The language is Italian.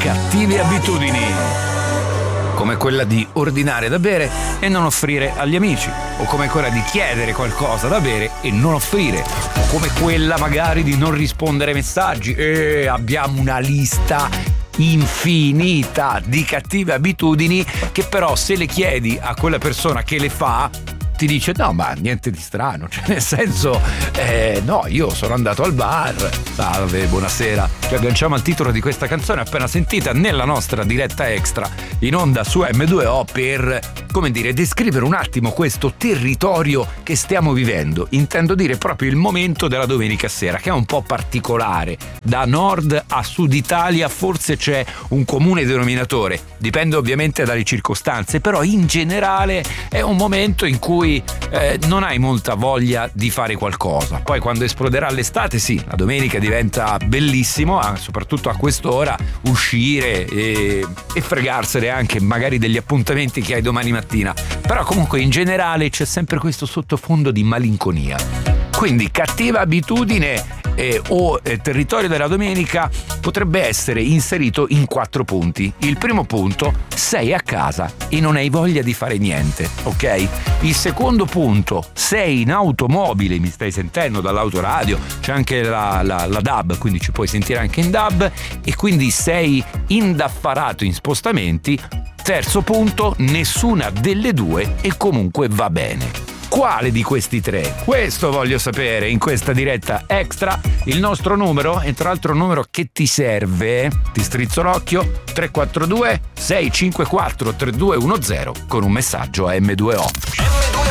cattive abitudini, come quella di ordinare da bere e non offrire agli amici, o come quella di chiedere qualcosa da bere e non offrire, o come quella magari di non rispondere ai messaggi. E abbiamo una lista infinita di cattive abitudini che però se le chiedi a quella persona che le fa ti dice no, ma niente di strano, cioè nel senso no, io sono andato al bar. Salve, buonasera, ci agganciamo al titolo di questa canzone appena sentita nella nostra diretta extra in onda su M2O per, come dire, descrivere un attimo questo territorio che stiamo vivendo. Intendo dire proprio il momento della domenica sera, che è un po' particolare. Da nord a sud Italia forse c'è un comune denominatore, dipende ovviamente dalle circostanze, però in generale è un momento in cui non hai molta voglia di fare qualcosa. Poi quando esploderà l'estate, sì, la domenica diventa bellissimo, soprattutto a quest'ora, uscire e fregarsene anche magari degli appuntamenti che hai domani mattina. Però comunque in generale c'è sempre questo sottofondo di malinconia. Quindi cattiva abitudine o territorio della domenica potrebbe essere inserito in 4 punti. Il primo punto: sei a casa e non hai voglia di fare niente, ok? Il secondo punto: sei in automobile, mi stai sentendo dall'autoradio, c'è anche la DAB, quindi ci puoi sentire anche in DAB, e quindi sei indaffarato in spostamenti. Terzo punto: nessuna delle due e comunque va bene. Quale di questi 3? Questo voglio sapere in questa diretta extra. Il nostro numero, e tra l'altro un numero che ti serve, ti strizzo l'occhio, 342 654 3210 con un messaggio a M2O.